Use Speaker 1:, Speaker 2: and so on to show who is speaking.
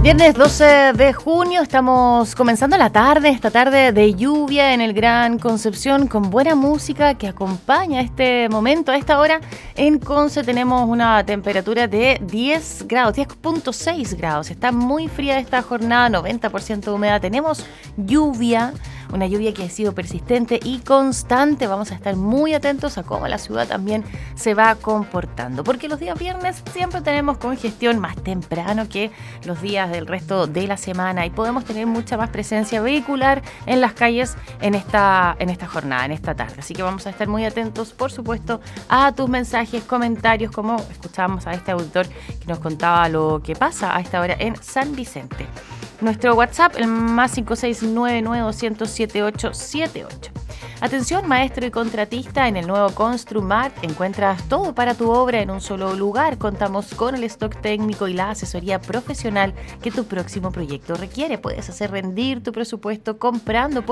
Speaker 1: Viernes 12 de junio, estamos comenzando la tarde, esta tarde de lluvia en el Gran Concepción, con buena música que acompaña este momento. A esta hora en Conce tenemos una temperatura de 10 grados, 10.6 grados. Está muy fría esta jornada, 90% de humedad. Tenemos lluvia, una lluvia que ha sido persistente y constante. Vamos a estar muy atentos a cómo la ciudad también se va comportando, porque los días viernes siempre tenemos congestión más temprano que los días del resto de la semana y podemos tener mucha más presencia vehicular en las calles en esta jornada, en esta tarde. Así que vamos a estar muy atentos, por supuesto, a tus mensajes, comentarios, como escuchábamos a este auditor que nos contaba lo que pasa a esta hora en San Vicente. Nuestro WhatsApp, el más 569-900-7878. Atención, maestro y contratista, en el nuevo Construmart encuentras todo para tu obra en un solo lugar. Contamos con el stock técnico y la asesoría profesional que tu próximo proyecto requiere. Puedes hacer rendir tu presupuesto comprando